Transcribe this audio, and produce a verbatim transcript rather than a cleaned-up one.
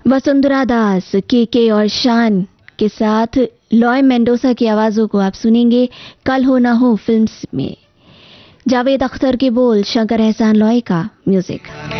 वसुंधरा दास, के के और शान के साथ लॉय मेंडोसा की आवाजों को आप सुनेंगे कल हो ना हो फिल्म में। जावेद अख्तर के बोल, शंकर एहसान लॉय का म्यूजिक।